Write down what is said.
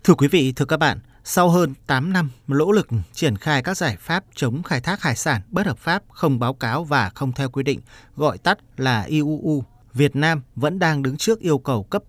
Thưa quý vị, thưa các bạn, sau hơn 8 năm nỗ lực triển khai các giải pháp chống khai thác hải sản bất hợp pháp, không báo cáo và không theo quy định, gọi tắt là IUU, Việt Nam vẫn đang đứng trước yêu cầu cấp